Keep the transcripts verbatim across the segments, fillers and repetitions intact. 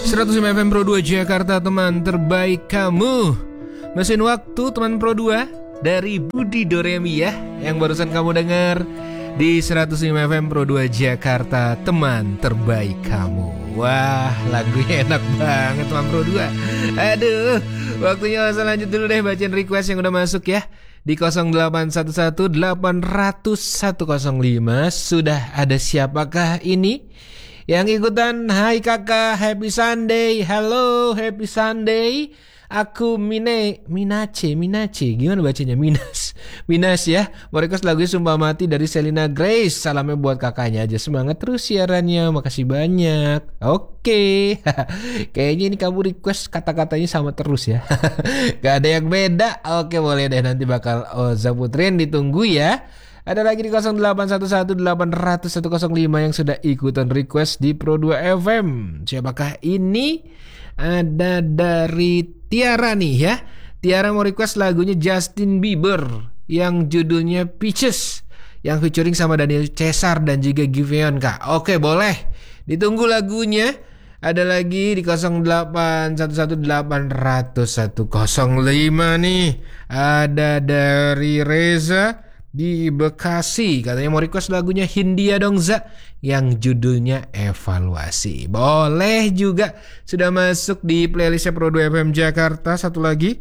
seratus lima F M Pro dua Jakarta, teman terbaik kamu. Mesin waktu teman Pro dua dari Budi Doremi ya, yang barusan kamu dengar di seratus lima F M Pro dua Jakarta, teman terbaik kamu. Wah, lagunya enak banget teman Pro dua. Aduh, waktunya langsung lanjut dulu deh bacain request yang udah masuk ya. Di nol delapan satu satu delapan nol nol satu nol lima. Sudah ada siapakah ini yang ikutan? Hai kakak, happy Sunday. Halo, happy Sunday. Aku Mine, Minace, Minace. Gimana bacanya? Minas, Minas ya. Mau request lagu Sumpah Mati dari Selina Grace. Salamnya buat kakaknya aja. Semangat terus siarannya. Makasih banyak. Oke. Kayaknya ini kamu request kata-katanya sama terus ya. Gak ada yang beda. Oke, boleh deh, nanti bakal Oza puterin, ditunggu ya. Ada lagi di nol delapan satu satu delapan nol nol satu nol lima yang sudah ikutan request di Pro dua F M. Siapakah ini? Ada dari Tiara nih ya. Tiara mau request lagunya Justin Bieber yang judulnya Peaches, yang featuring sama Daniel Caesar dan juga Giveon Kak. Oke, boleh. Ditunggu lagunya. Ada lagi di nol delapan satu satu delapan nol nol satu nol lima nih. Ada dari Reza di Bekasi, katanya mau request lagunya Hindia Dongza yang judulnya Evaluasi. Boleh juga, sudah masuk di playlistnya Pro dua F M Jakarta. Satu lagi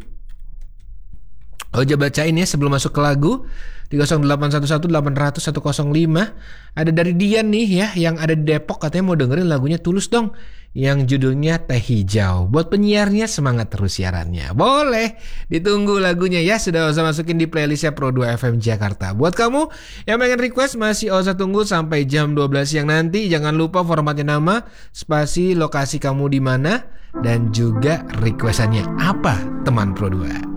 Oja bacain ya sebelum masuk ke lagu. Di nol delapan satu satu delapan nol nol satu nol lima ada dari Dian nih ya, yang ada di Depok, katanya mau dengerin lagunya Tulus dong yang judulnya Teh Hijau. Buat penyiarnya semangat terus siarannya. Boleh, ditunggu lagunya ya. Sudah Oza masukin di playlistnya Pro dua F M Jakarta. Buat kamu yang pengen request, masih Oza tunggu sampai jam dua belas siang nanti. Jangan lupa formatnya nama, spasi, lokasi kamu di mana, dan juga requestannya apa teman Pro dua.